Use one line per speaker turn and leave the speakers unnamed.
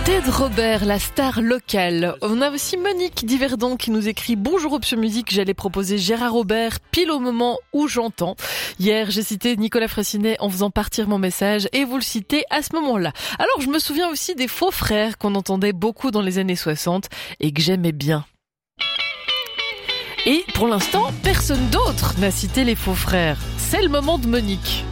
Ted Robert, la star locale. On a aussi Monique Diverdon qui nous écrit « Bonjour Option Musique, j'allais proposer Gérard Robert pile au moment où j'entends. Hier, j'ai cité Nicolas Fraissinet en faisant partir mon message et vous le citez à ce moment-là. Alors, je me souviens aussi des Faux Frères qu'on entendait beaucoup dans les années 60 et que j'aimais bien. » Et pour l'instant, personne d'autre n'a cité les Faux Frères. C'est le moment de Monique.